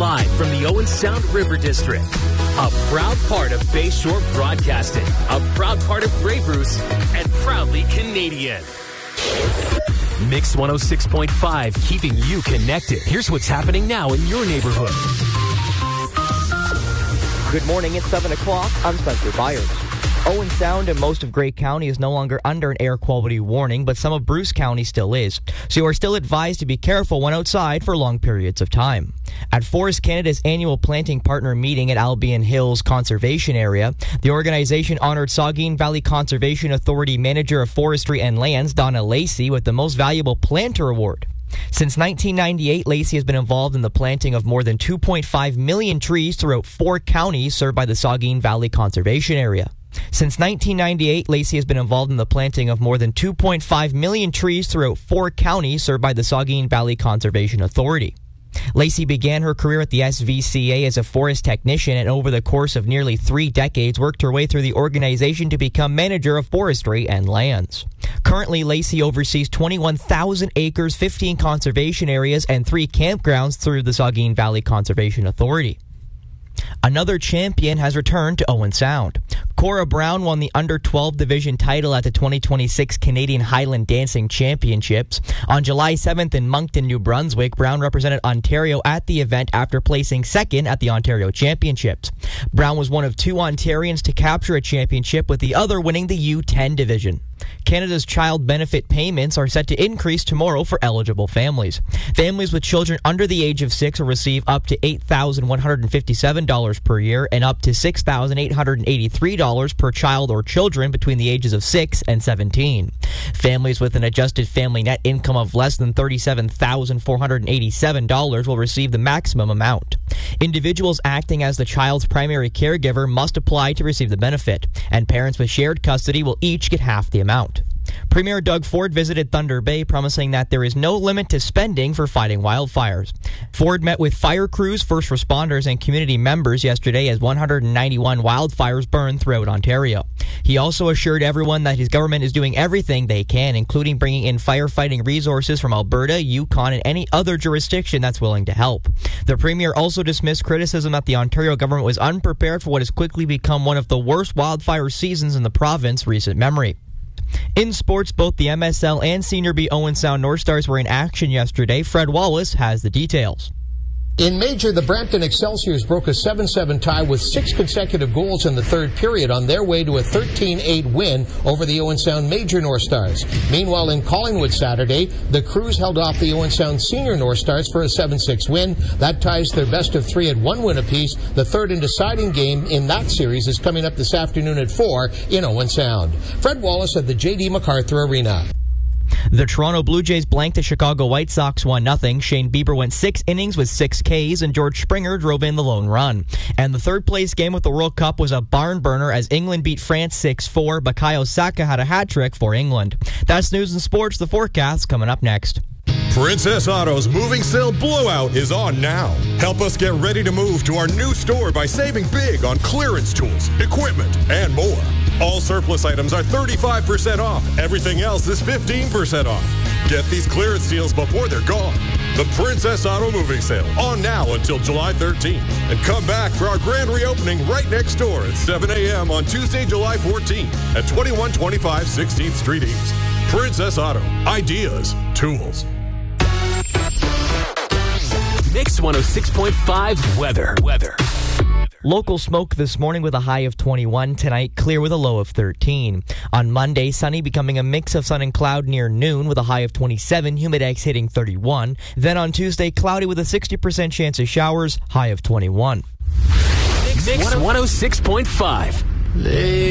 live from the Owen Sound River District. A proud part of Bayshore Broadcasting, a proud part of Grey Bruce, and proudly Canadian. Mix 106.5, keeping you connected. Here's what's happening now in your neighborhood. Good morning, it's 7 o'clock. I'm Spencer Byers. Owen Sound and most of Grey County is no longer under an air quality warning, but some of Bruce County still is. So you are still advised to be careful when outside for long periods of time. At Forest Canada's annual planting partner meeting at Albion Hills Conservation Area, the organization honored Saugeen Valley Conservation Authority Manager of Forestry and Lands, Donna Lacey, with the Most Valuable Planter Award. Since 1998, Lacey has been involved in the planting of more than 2.5 million trees throughout 4 counties served by the Saugeen Valley Conservation Area. Since 1998, Lacey has been involved in the planting of more than 2.5 million trees throughout 4 counties served by the Saugeen Valley Conservation Authority. Lacey began her career at the SVCA as a forest technician and over the course of nearly 3 decades worked her way through the organization to become manager of forestry and lands. Currently, Lacey oversees 21,000 acres, 15 conservation areas, and 3 campgrounds through the Saugeen Valley Conservation Authority. Another champion has returned to Owen Sound. Cora Brown won the Under-12 division title at the 2026 Canadian Highland Dancing Championships. On July 7th in Moncton, New Brunswick, Brown represented Ontario at the event after placing second at the Ontario Championships. Brown was one of 2 Ontarians to capture a championship, with the other winning the U10 division. Canada's child benefit payments are set to increase tomorrow for eligible families. Families with children under the age of 6 will receive up to $8,157 per year and up to $6,883 per child or children between the ages of 6 and 17. Families with an adjusted family net income of less than $37,487 will receive the maximum amount. Individuals acting as the child's primary caregiver must apply to receive the benefit, and parents with shared custody will each get half the amount. Premier Doug Ford visited Thunder Bay, promising that there is no limit to spending for fighting wildfires. Ford met with fire crews, first responders, and community members yesterday as 191 wildfires burned throughout Ontario. He also assured everyone that his government is doing everything they can, including bringing in firefighting resources from Alberta, Yukon, and any other jurisdiction that's willing to help. The Premier also dismissed criticism that the Ontario government was unprepared for what has quickly become one of the worst wildfire seasons in the province's recent memory. In sports, both the MSL and Senior B Owen Sound North Stars were in action yesterday. Fred Wallace has the details. In Major, the Brampton Excelsiors broke a 7-7 tie with 6 consecutive goals in the third period on their way to a 13-8 win over the Owen Sound Major North Stars. Meanwhile, in Collingwood Saturday, the Crews held off the Owen Sound Senior North Stars for a 7-6 win. That ties their best of 3 at 1 win apiece. The third and deciding game in that series is coming up this afternoon at 4 in Owen Sound. Fred Wallace at the J.D. MacArthur Arena. The Toronto Blue Jays blanked the Chicago White Sox 1-0. Shane Bieber went 6 innings with 6 Ks, and George Springer drove in the lone run. And the third-place game with the World Cup was a barn burner as England beat France 6-4. Bukayo Saka had a hat-trick for England. That's news and sports. The forecast coming up next. Princess Auto's moving sale blowout is on now. Help us get ready to move to our new store by saving big on clearance tools, equipment, and more. All surplus items are 35% off. Everything else is 15% off. Get these clearance deals before they're gone. The Princess Auto Moving Sale, on now until July 13th. And come back for our grand reopening right next door at 7 a.m. on Tuesday, July 14th at 2125 16th Street East. Princess Auto. Ideas. Tools. Mix 106.5 weather. Local smoke this morning with a high of 21. Tonight, clear with a low of 13. On Monday, sunny becoming a mix of sun and cloud near noon with a high of 27. Humidex hitting 31. Then on Tuesday, cloudy with a 60% chance of showers, high of 21. Mix 106.5.